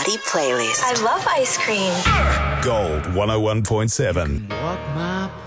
Naughty Playlist. I love ice cream. Gold 101.7. Walk my